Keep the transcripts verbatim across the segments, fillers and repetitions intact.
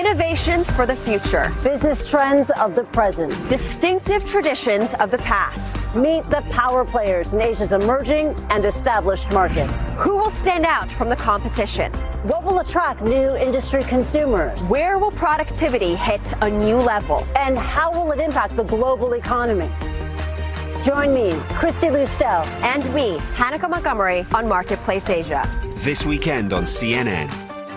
Innovations for the future. Business trends of the present. Distinctive traditions of the past. Meet the power players in Asia's emerging and established markets. Who will stand out from the competition? What will attract new industry consumers? Where will productivity hit a new level? And how will it impact the global economy? Join me, Christy Lustel. And me, Hanukkah Montgomery, on Marketplace Asia. This weekend on C N N.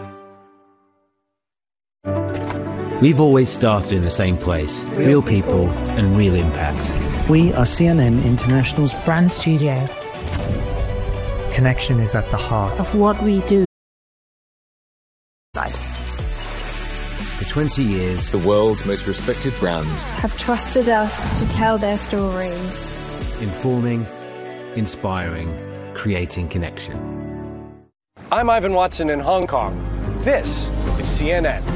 We've always started in the same place, real people and real impact. We are C N N International's brand studio. Connection is at the heart of what we do. For twenty years, the world's most respected brands have trusted us to tell their story. Informing, inspiring, creating connection. I'm Ivan Watson in Hong Kong. This is C N N.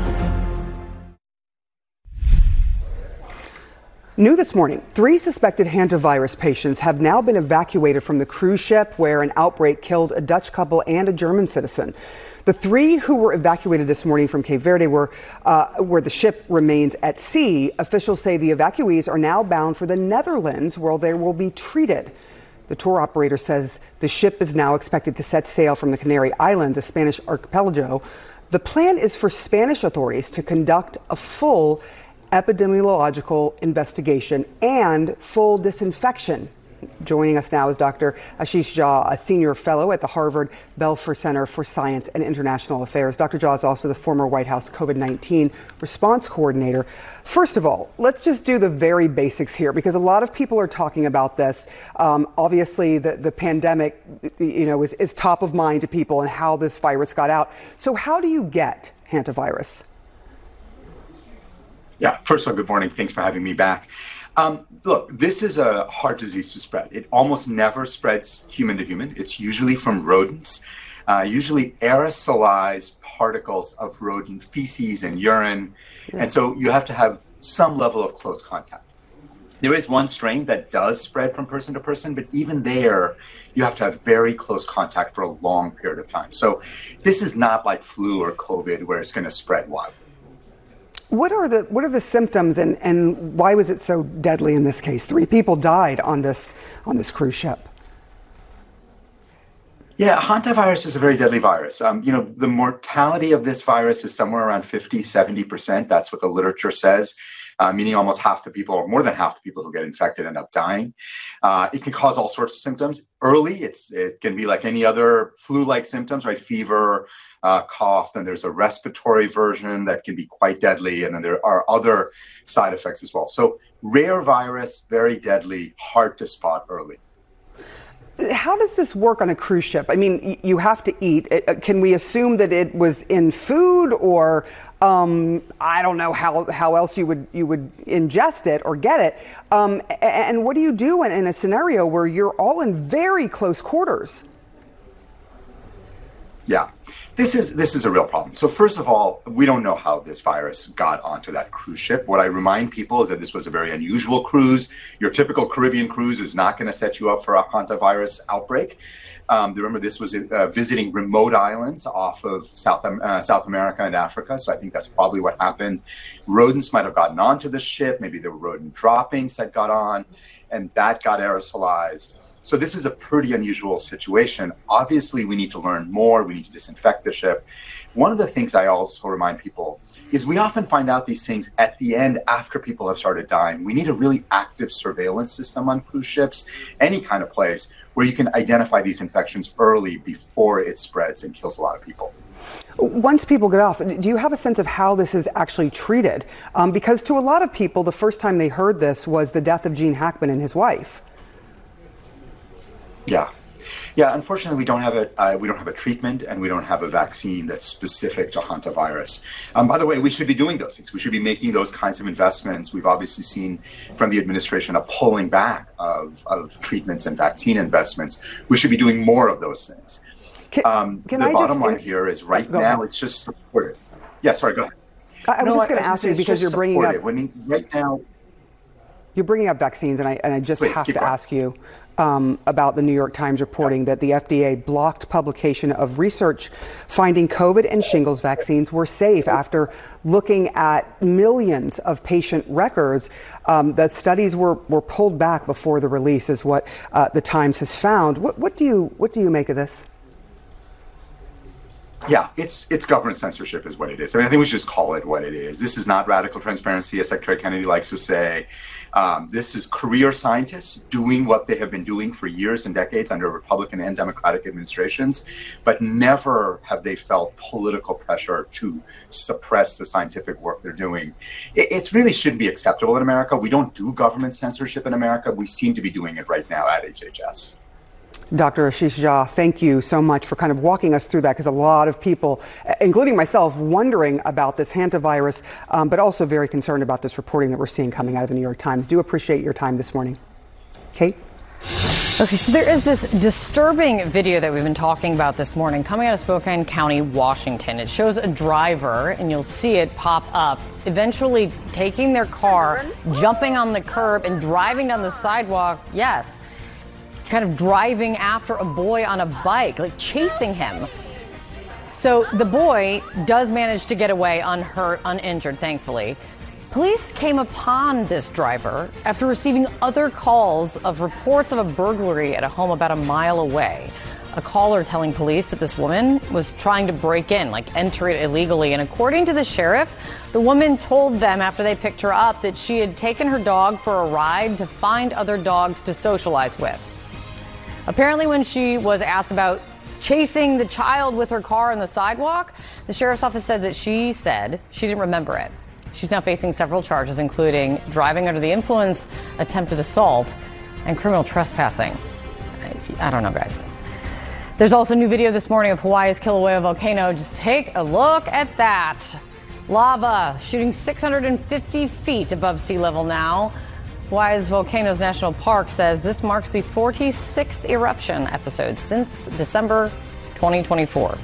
New this morning, three suspected hantavirus patients have now been evacuated from the cruise ship where an outbreak killed a Dutch couple and a German citizen. The three who were evacuated this morning from Cape Verde were uh, where the ship remains at sea. Officials say the evacuees are now bound for the Netherlands, where they will be treated. The tour operator says the ship is now expected to set sail from the Canary Islands, a Spanish archipelago. The plan is for Spanish authorities to conduct a full epidemiological investigation and full disinfection. Joining us now is Doctor Ashish Jha, a senior fellow at the Harvard Belfer Center for Science and International Affairs. Doctor Jha is also the former White House COVID nineteen response coordinator. First of all, let's just do the very basics here, because a lot of people are talking about this. Um, obviously, the, the pandemic, you know, is, is top of mind to people and how this virus got out. So how do you get hantavirus? Yeah, first of all, good morning. Thanks for having me back. Um, look, this is a hard disease to spread. It almost never spreads human to human. It's usually from rodents, uh, usually aerosolized particles of rodent feces and urine. Yeah. And so you have to have some level of close contact. There is one strain that does spread from person to person, but even there, you have to have very close contact for a long period of time. So this is not like flu or COVID where it's going to spread widely. What are the what are the symptoms, and, and why was it so deadly in this case? Three people died on this on this cruise ship. Yeah, hantavirus is a very deadly virus. Um, you know, the mortality of this virus is somewhere around fifty, seventy percent. That's what the literature says, uh, meaning almost half the people, or more than half the people who get infected end up dying. Uh, it can cause all sorts of symptoms. Early, it's it can be like any other flu-like symptoms, right? Fever, Uh, cough, then there's a respiratory version that can be quite deadly, and then there are other side effects as well. So rare virus, very deadly, hard to spot early. How does this work on a cruise ship? I mean, you have to eat. Can we assume that it was in food, or um, I don't know how, how else you would you would ingest it or get it? Um, and what do you do in, in a scenario where you're all in very close quarters? Yeah, this is this is a real problem. So first of all, we don't know how this virus got onto that cruise ship. What I remind people is that this was a very unusual cruise. Your typical Caribbean cruise is not going to set you up for a hantavirus outbreak. Um, remember, this was uh, visiting remote islands off of South uh, South America and Africa. So I think that's probably what happened. Rodents might have gotten onto the ship. Maybe there were rodent droppings that got on, and that got aerosolized. So this is a pretty unusual situation. Obviously, we need to learn more. We need to disinfect the ship. One of the things I also remind people is we often find out these things at the end after people have started dying. We need a really active surveillance system on cruise ships, any kind of place, where you can identify these infections early before it spreads and kills a lot of people. Once people get off, do you have a sense of how this is actually treated? Um, because to a lot of people, the first time they heard this was the death of Gene Hackman and his wife. Yeah. Yeah, unfortunately, we don't have a uh, we don't have a treatment, and we don't have a vaccine that's specific to hantavirus. Um, by the way, we should be doing those things. We should be making those kinds of investments. We've obviously seen from the administration a pulling back of, of treatments and vaccine investments. We should be doing more of those things. Can, um, can the I bottom just, line here is right now ahead. It's just supported. Yeah, sorry, go ahead. I, I was no, just going to ask you because you're bringing up. When, right now, You're bringing up vaccines, and I, and I just Please, have to going. ask you um, about the New York Times reporting yeah. that the F D A blocked publication of research finding COVID and shingles vaccines were safe after looking at millions of patient records. Um, the studies were, were pulled back before the release, is what uh, the Times has found. What, what do you what do you make of this? Yeah, it's it's government censorship is what it is. I mean, I think we should just call it what it is. This is not radical transparency, as Secretary Kennedy likes to say. Um, this is career scientists doing what they have been doing for years and decades under Republican and Democratic administrations, but never have they felt political pressure to suppress the scientific work they're doing. It it's really shouldn't be acceptable in America. We don't do government censorship in America. We seem to be doing it right now at H H S. Doctor Ashish Jha, thank you so much for kind of walking us through that, because a lot of people, including myself, wondering about this hantavirus, um, but also very concerned about this reporting that we're seeing coming out of the New York Times. Do appreciate your time this morning. Kate? Okay, so there is this disturbing video that we've been talking about this morning coming out of Spokane County, Washington. It shows a driver, and you'll see it pop up, eventually taking their car, jumping on the curb, and driving down the sidewalk. Yes. Kind of driving after a boy on a bike, like chasing him. So the boy does manage to get away unhurt, uninjured, thankfully. Police came upon this driver after receiving other calls of reports of a burglary at a home about a mile away. A caller telling police that this woman was trying to break in, like enter it illegally. And according to the sheriff, the woman told them after they picked her up that she had taken her dog for a ride to find other dogs to socialize with. Apparently, when she was asked about chasing the child with her car on the sidewalk, the sheriff's office said that she said she didn't remember it. She's now facing several charges, including driving under the influence, attempted assault, and criminal trespassing. I, I don't know, guys. There's also new video this morning of Hawaii's Kilauea volcano. Just take a look at that. Lava shooting six hundred fifty feet above sea level now. Hawaii's Volcanoes National Park says this marks the forty-sixth eruption episode since December twenty twenty-four.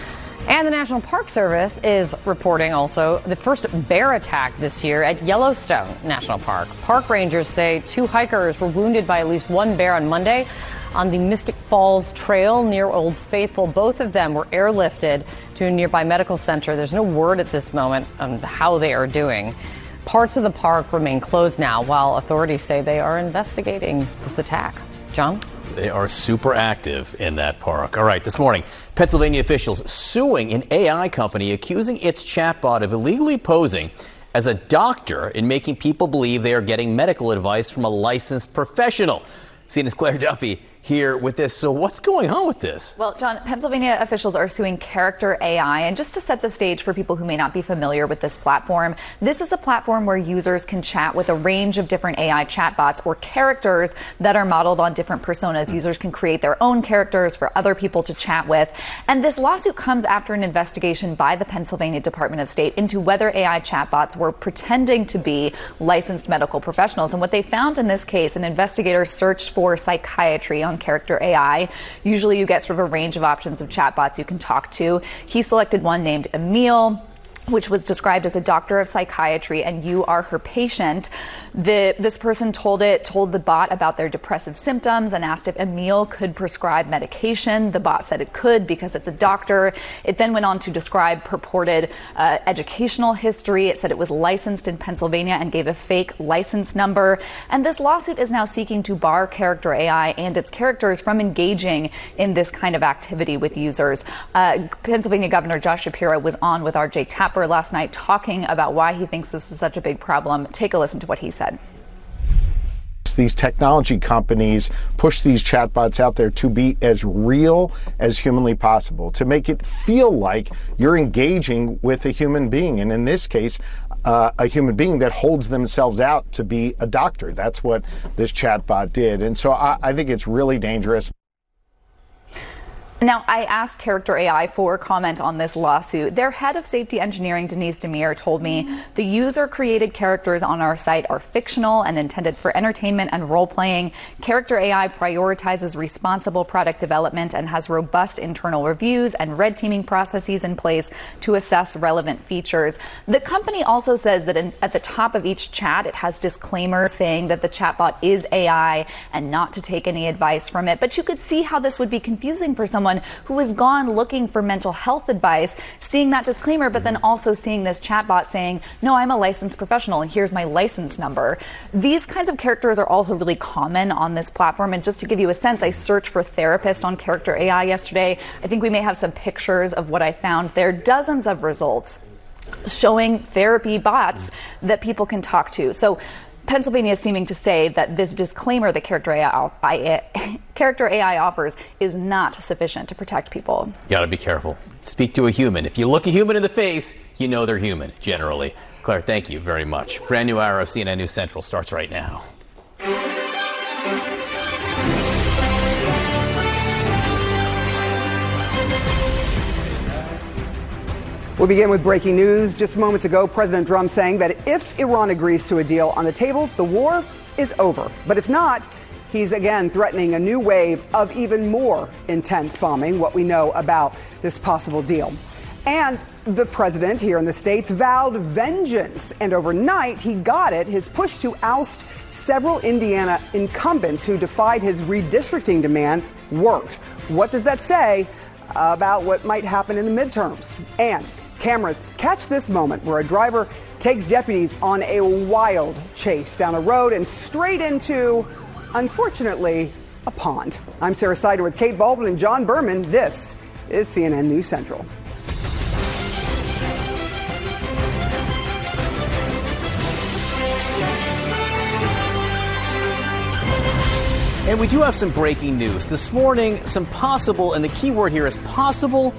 And the National Park Service is reporting also the first bear attack this year at Yellowstone National Park. Park rangers say two hikers were wounded by at least one bear on Monday on the Mystic Falls Trail near Old Faithful. Both of them were airlifted to a nearby medical center. There's no word at this moment on how they are doing. Parts of the park remain closed now, while authorities say they are investigating this attack. John? They are super active in that park. All right, this morning, Pennsylvania officials suing an A I company accusing its chatbot of illegally posing as a doctor and making people believe they are getting medical advice from a licensed professional. C N N's Claire Duffy here with this. So what's going on with this? Well, John, Pennsylvania officials are suing Character A I. And just to set the stage for people who may not be familiar with this platform, this is a platform where users can chat with a range of different A I chatbots or characters that are modeled on different personas. Users can create their own characters for other people to chat with. And this lawsuit comes after an investigation by the Pennsylvania Department of State into whether A I chatbots were pretending to be licensed medical professionals. And what they found in this case, an investigator searched for psychiatry on Character A I. Usually you get sort of a range of options of chatbots you can talk to. He selected one named Emil, which was described as a doctor of psychiatry, and you are her patient. The, this person told it, told the bot about their depressive symptoms and asked if Emil could prescribe medication. The bot said it could because it's a doctor. It then went on to describe purported uh, educational history. It said it was licensed in Pennsylvania and gave a fake license number. And this lawsuit is now seeking to bar Character A I and its characters from engaging in this kind of activity with users. Uh, Pennsylvania Governor Josh Shapiro was on with R J Tapper last night talking about why he thinks this is such a big problem. Take a listen to what he said. These technology companies push these chatbots out there to be as real as humanly possible, to make it feel like you're engaging with a human being. And in this case, uh, a human being that holds themselves out to be a doctor. That's what this chatbot did. And so I, I think it's really dangerous. Now, I asked Character A I for comment on this lawsuit. Their head of safety engineering, Denise Demir, told me the user-created characters on our site are fictional and intended for entertainment and role-playing. Character A I prioritizes responsible product development and has robust internal reviews and red teaming processes in place to assess relevant features. The company also says that in, at the top of each chat, it has disclaimers saying that the chatbot is A I and not to take any advice from it. But you could see how this would be confusing for someone who has gone looking for mental health advice, seeing that disclaimer, but then also seeing this chatbot saying, no, I'm a licensed professional and here's my license number. These kinds of characters are also really common on this platform. And just to give you a sense, I searched for therapist on Character A I yesterday. I think we may have some pictures of what I found there. Dozens of results showing therapy bots that people can talk to. So Pennsylvania is seeming to say that this disclaimer that Character A I, Character A I offers is not sufficient to protect people. Got to be careful. Speak to a human. If you look a human in the face, you know they're human, generally. Claire, thank you very much. Brand new hour of C N N News Central starts right now. We begin with breaking news. Just moments ago, President Trump saying that if Iran agrees to a deal on the table, the war is over. But if not, he's again threatening a new wave of even more intense bombing, what we know about this possible deal. And the president here in the States vowed vengeance. And overnight, he got it. His push to oust several Indiana incumbents who defied his redistricting demand worked. What does that say about what might happen in the midterms? And cameras catch this moment where a driver takes deputies on a wild chase down a road and straight into, unfortunately, a pond. I'm Sarah Sider with Kate Baldwin and John Berman. This is C N N News Central. And we do have some breaking news. This morning, some possible, and the key word here is possible,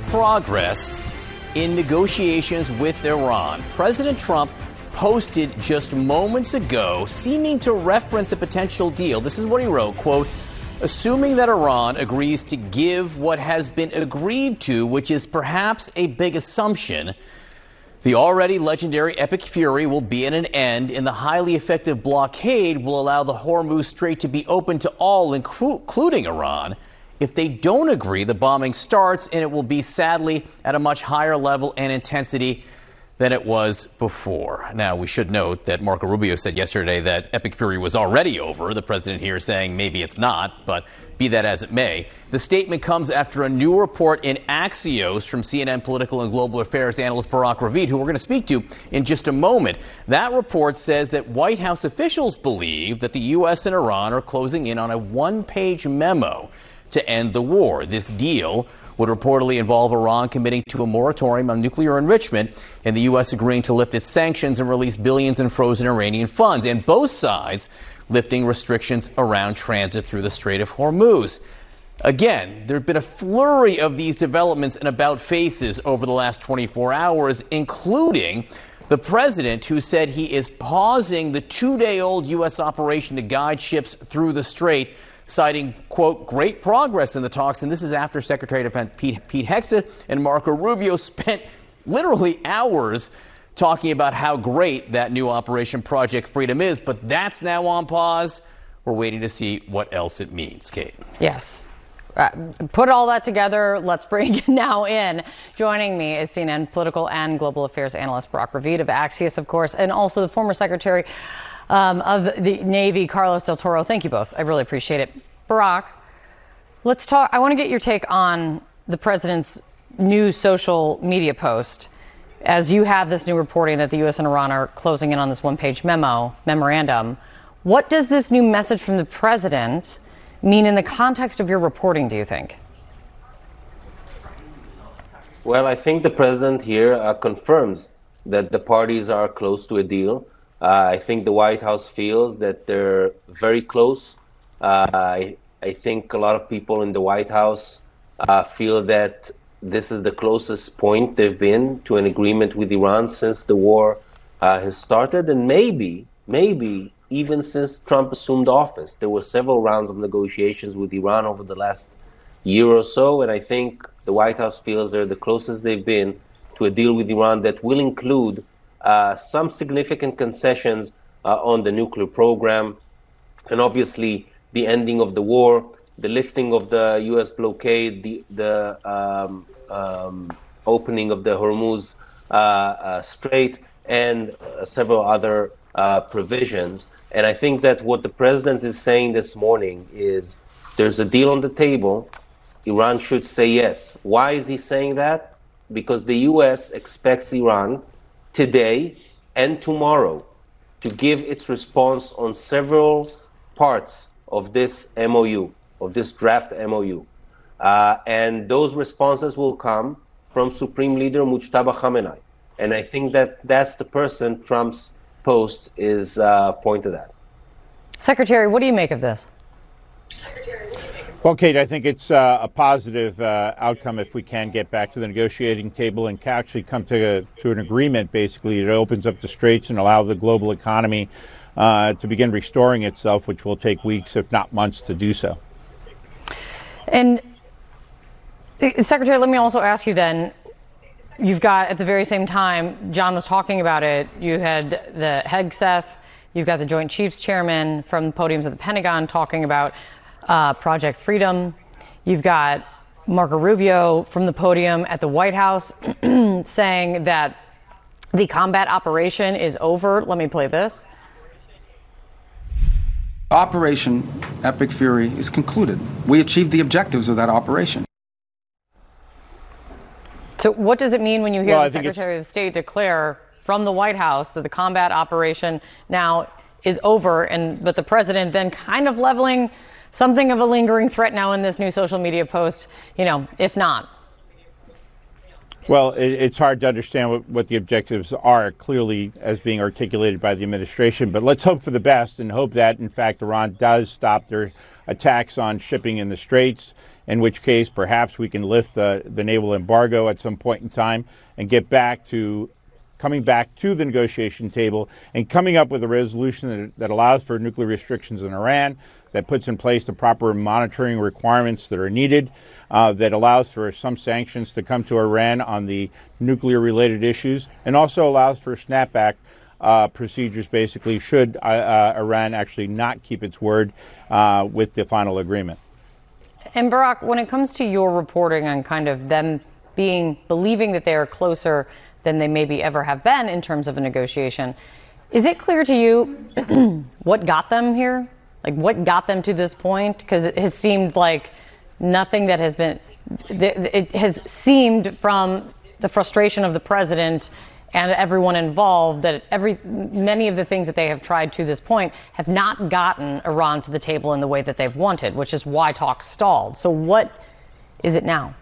progress in negotiations with Iran. President Trump posted just moments ago, seeming to reference a potential deal. This is what he wrote, quote, assuming that Iran agrees to give what has been agreed to, which is perhaps a big assumption, the already legendary Epic Fury will be at an end, and the highly effective blockade will allow the Hormuz Strait to be open to all, including Iran. If they don't agree, the bombing starts, and it will be, sadly, at a much higher level and intensity than it was before. Now, we should note that Marco Rubio said yesterday that Epic Fury was already over. The president here saying maybe it's not, but be that as it may. The statement comes after a new report in Axios from C N N political and global affairs analyst Barak Ravid, who we're going to speak to in just a moment. That report says that White House officials believe that the U S and Iran are closing in on a one-page memo to end the war. This deal would reportedly involve Iran committing to a moratorium on nuclear enrichment and the U S agreeing to lift its sanctions and release billions in frozen Iranian funds, and both sides lifting restrictions around transit through the Strait of Hormuz. Again, there have been a flurry of these developments and about faces over the last twenty-four hours, including the president, who said he is pausing the two-day-old U S operation to guide ships through the strait, citing, quote, great progress in the talks. And this is after Secretary of Defense Pete, Pete Hegseth and Marco Rubio spent literally hours talking about how great that new Operation Project Freedom is. But that's now on pause. We're waiting to see what else it means, Kate. Yes. Uh, put all that together. Let's bring now in. Joining me is C N N political and global affairs analyst Barak Ravid of Axios, of course, and also the former Secretary um, of the Navy, Carlos Del Toro. Thank you both. I really appreciate it. Barak, let's talk. I want to get your take on the president's new social media post, as you have this new reporting that the U S and Iran are closing in on this one-page memo, memorandum. What does this new message from the president mean in the context of your reporting, do you think? Well, I think the president here uh, confirms that the parties are close to a deal. Uh, I think the White House feels that they're very close. Uh, I, I think a lot of people in the White House uh, feel that this is the closest point they've been to an agreement with Iran since the war uh, has started, and maybe, maybe even since Trump assumed office. There were several rounds of negotiations with Iran over the last year or so, and I think the White House feels they're the closest they've been to a deal with Iran that will include uh, some significant concessions uh, on the nuclear program, and obviously the ending of the war, the lifting of the U S blockade, the, the um, um, opening of the Hormuz uh, uh, Strait, and uh, several other uh, provisions. And I think that what the president is saying this morning is there's a deal on the table. Iran should say yes. Why is he saying that? Because the U S expects Iran today and tomorrow to give its response on several parts of this M O U, of this draft M O U. Uh, and those responses will come from Supreme Leader Mujtaba Khamenei. And I think that that's the person Trump's post is uh, pointed at. Secretary, what do you make of this? Well, Kate, I think it's uh, a positive uh, outcome if we can get back to the negotiating table and actually come to, a, to an agreement. Basically, it opens up the straits and allow the global economy uh, to begin restoring itself, which will take weeks, if not months, to do so. And, Secretary, let me also ask you then, you've got, at the very same time, John was talking about it, you had the Hegseth, you've got the Joint Chiefs Chairman from podiums at the Pentagon talking about uh, Project Freedom. You've got Marco Rubio from the podium at the White House saying that the combat operation is over. Let me play this. Operation Epic Fury is concluded. We achieved the objectives of that operation. So what does it mean when you hear well, the Secretary of State declare from the White House that the combat operation now is over, and but the president then kind of leveling something of a lingering threat now in this new social media post, you know, if not? Well, it, it's hard to understand what, what the objectives are clearly as being articulated by the administration, but let's hope for the best and hope that, in fact, Iran does stop their attacks on shipping in the Straits, in which case perhaps we can lift the, the naval embargo at some point in time and get back to coming back to the negotiation table and coming up with a resolution that, that allows for nuclear restrictions in Iran, that puts in place the proper monitoring requirements that are needed, uh, that allows for some sanctions to come to Iran on the nuclear-related issues, and also allows for snapback uh, procedures, basically, should uh, uh, Iran actually not keep its word uh, with the final agreement. And Barak, when it comes to your reporting on kind of them being, believing that they are closer than they maybe ever have been in terms of a negotiation, is it clear to you what got them here? Like, what got them to this point? Because it has seemed like nothing that has been, it has seemed from the frustration of the president and everyone involved that every many of the things that they have tried to this point have not gotten Iran to the table in the way that they've wanted, which is why talks stalled. So what is it now?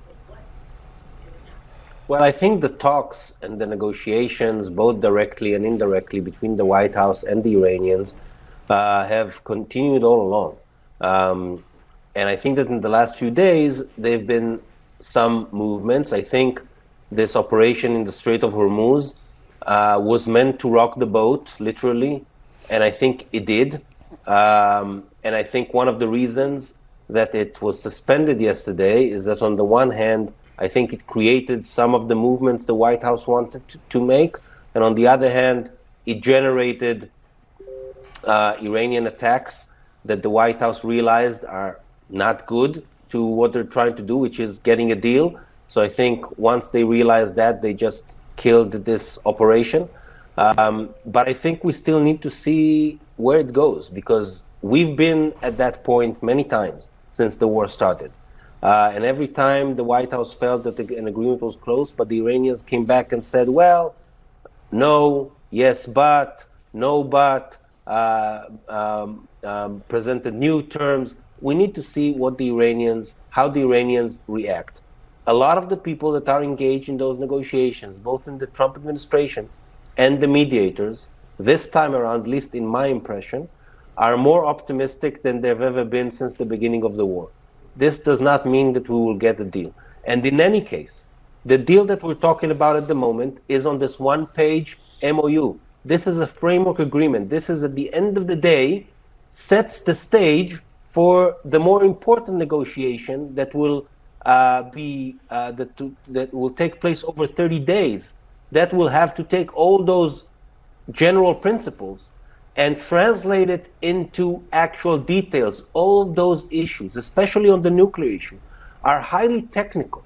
Well, I think the talks and the negotiations, both directly and indirectly, between the White House and the Iranians uh, have continued all along. Um, and I think that in the last few days, there have been some movements. I think this operation in the Strait of Hormuz uh, was meant to rock the boat, literally, and I think it did. Um, and I think one of the reasons that it was suspended yesterday is that, on the one hand, I think it created some of the movements the White House wanted to, to make, and on the other hand, it generated uh, Iranian attacks that the White House realized are not good to what they're trying to do, which is getting a deal. So I think once they realized that, they just killed this operation. Um, but I think we still need to see where it goes, because we've been at that point many times since the war started. Uh, and every time the White House felt that the, an agreement was close, but the Iranians came back and said, well, no, yes, but, no, but, uh, um, um, presented new terms. We need to see what the Iranians, how the Iranians react. A lot of the people that are engaged in those negotiations, both in the Trump administration and the mediators, this time around, at least in my impression, are more optimistic than they've ever been since the beginning of the war. This does not mean that we will get a deal. And in any case, the deal that we're talking about at the moment is on this one-page M O U. This is a framework agreement. This is, at the end of the day, sets the stage for the more important negotiation that will uh, be uh, that, to, that will take place over thirty days. That will have to take all those general principles and translate it into actual details. All of those issues, especially on the nuclear issue, are highly technical.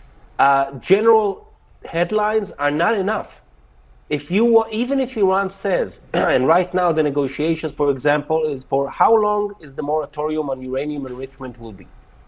Uh, general headlines are not enough. If you, even if Iran says, and right now the negotiations, for example, is for how long is the moratorium on uranium enrichment will be.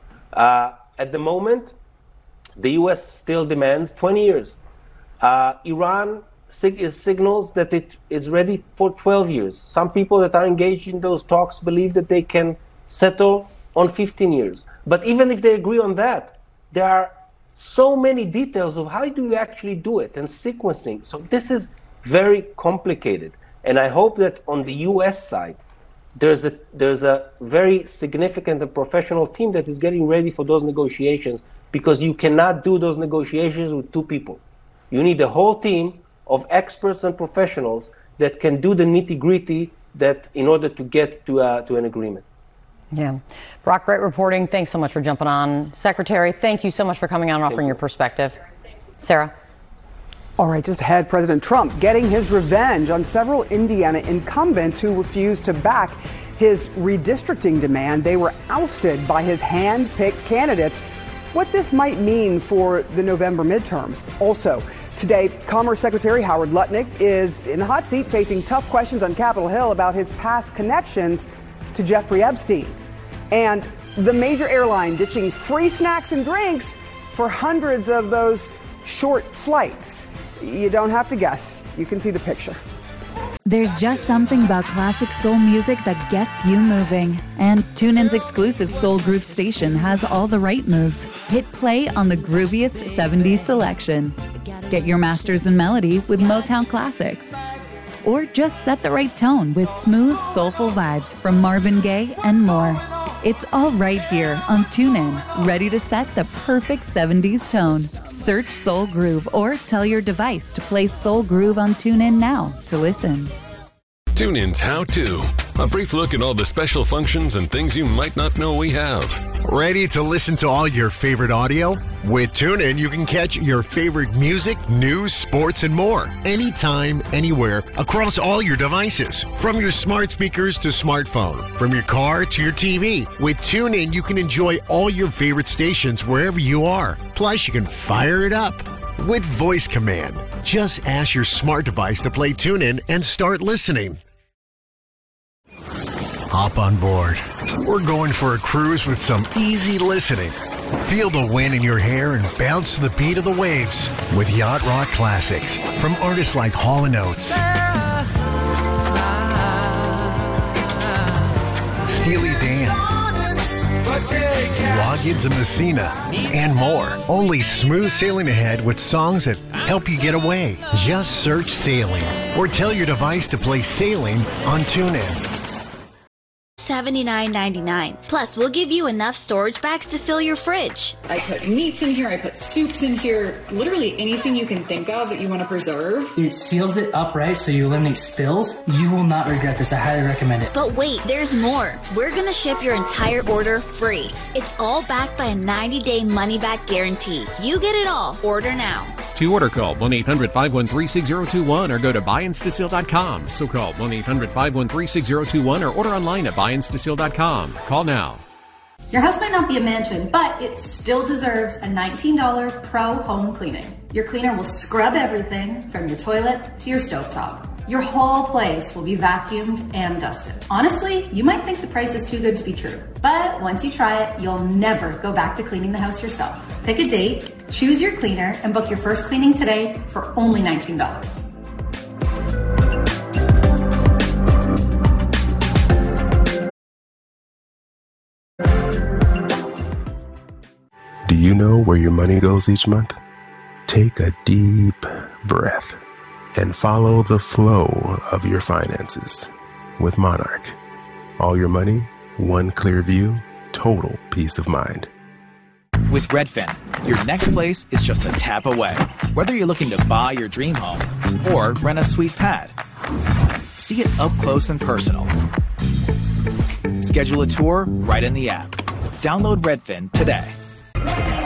Uh, at the moment, the U S still demands twenty years. Uh, Iran sig- is signals that it is ready for twelve years. Some people that are engaged in those talks believe that they can settle on fifteen years. But even if they agree on that, there are so many details of how do you actually do it and sequencing. So this is very complicated. And I hope that on the U S side, there's a, there's a very significant and professional team that is getting ready for those negotiations, because you cannot do those negotiations with two people. You need a whole team of experts and professionals that can do the nitty-gritty that in order to get to uh, to an agreement. Yeah. Brock, great reporting. Thanks so much for jumping on. Secretary, thank you so much for coming on and offering your perspective. Sarah? All right, just ahead, President Trump getting his revenge on several Indiana incumbents who refused to back his redistricting demand. They were ousted by his hand-picked candidates. What this might mean for the November midterms. Also, today, Commerce Secretary Howard Lutnick is in the hot seat, facing tough questions on Capitol Hill about his past connections to Jeffrey Epstein. And the major airline ditching free snacks and drinks for hundreds of those short flights. You don't have to guess. You can see the picture. There's just something about classic soul music that gets you moving. And TuneIn's exclusive Soul Groove station has all the right moves. Hit play on the grooviest seventies selection. Get your masters in melody with Motown classics. Or just set the right tone with smooth, soulful vibes from Marvin Gaye and more. It's all right here on TuneIn, ready to set the perfect seventies tone. Search Soul Groove or tell your device to play Soul Groove on TuneIn now to listen. TuneIn's How To. A brief look at all the special functions and things you might not know we have. Ready to listen to all your favorite audio? With TuneIn, you can catch your favorite music, news, sports, and more. Anytime, anywhere, across all your devices. From your smart speakers to smartphone. From your car to your T V. With TuneIn, you can enjoy all your favorite stations wherever you are. Plus, you can fire it up with voice command. Just ask your smart device to play TuneIn and start listening. Hop on board. We're going for a cruise with some easy listening. Feel the wind in your hair and bounce to the beat of the waves with Yacht Rock classics from artists like Hall and Oates, Steely Dan, Loggins and Messina, and more. Only smooth sailing ahead with songs that help you get away. Just search Sailing or tell your device to play Sailing on TuneIn. seventy-nine ninety-nine. Plus, we'll give you enough storage bags to fill your fridge. I put meats in here, I put soups in here, literally anything you can think of that you want to preserve. It seals it upright so you eliminate spills. You will not regret this. I highly recommend it. But wait, there's more. We're going to ship your entire order free. It's all backed by a ninety-day money-back guarantee. You get it all. Order now. To order, call one eight hundred five one three six zero two one or go to buy ins to seal dot com. So call one eight hundred five one three six zero two one or order online at buy ins to seal dot com. Call now. Your house might not be a mansion, but it still deserves a nineteen dollars pro home cleaning. Your cleaner will scrub everything from your toilet to your stovetop. Your whole place will be vacuumed and dusted. Honestly, you might think the price is too good to be true, but once you try it, you'll never go back to cleaning the house yourself. Pick a date, choose your cleaner, and book your first cleaning today for only nineteen dollars. Do you know where your money goes each month? Take a deep breath and follow the flow of your finances with Monarch. All your money, one clear view, total peace of mind. With Redfin, your next place is just a tap away. Whether you're looking to buy your dream home or rent a sweet pad, see it up close and personal. Schedule a tour right in the app. Download Redfin today.